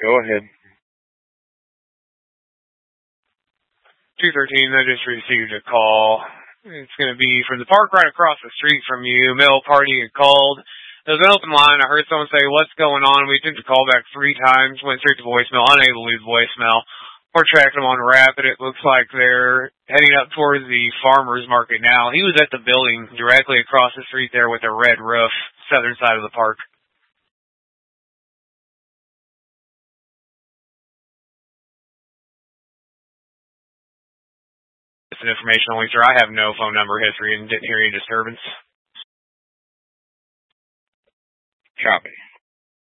Go ahead. 213, I just received a call. It's going to be from the park right across the street from you. Mail party had called. There was an open line. I heard someone say, "What's going on?" We took the call back 3 times, went straight to voicemail, unable to leave voicemail. We're tracking them on Rapid. It looks like they're heading up towards the farmer's market now. He was at the building directly across the street there with a red roof, southern side of the park. It's an information only, sir. I have no phone number history and didn't hear any disturbance. Copy.